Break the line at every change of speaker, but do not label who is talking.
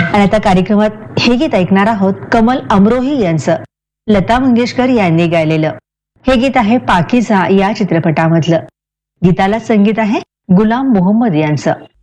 आणि आता कार्यक्रमात हे गीत ऐकणार आहोत कमल अमरोही यांचं, लता मंगेशकर यांनी गायलेलं. हे गीत आहे पाकीजा या चित्रपटामधलं. गीताला संगीत आहे गुलाम मोहम्मद यांचं.